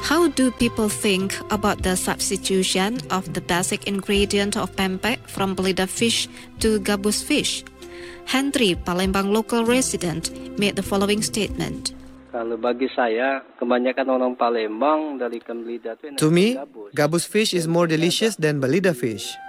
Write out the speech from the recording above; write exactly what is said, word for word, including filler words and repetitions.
How do people think about the substitution of the basic ingredient of pempek from belida fish to gabus fish? Henry, Palembang local resident, made the following statement. Kalau bagi saya, kebanyakan orang Palembang dari ikan belida itu To me, gabus fish is more delicious than belida fish.